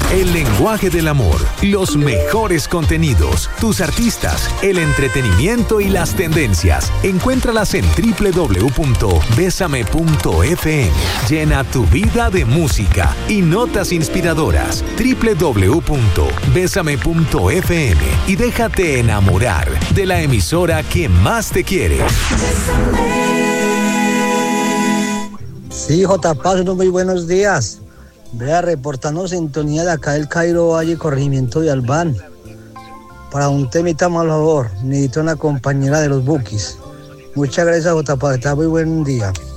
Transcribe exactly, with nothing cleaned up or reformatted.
El lenguaje del amor, los mejores contenidos, tus artistas, el entretenimiento y las tendencias. Encuéntralas en doble u doble u doble u punto besame punto efe eme. Llena tu vida de música y notas inspiradoras. doble u doble u doble u punto besame punto efe eme y déjate enamorar de la emisora que más te quiere. Sí, J. Paz, unos muy buenos días. Vea, reportando sintonía de acá del Cairo Valle, corregimiento de Albán. Para un temita mal favor, necesito una compañera de los Bukis. Muchas gracias, J. Paz, está muy buen día.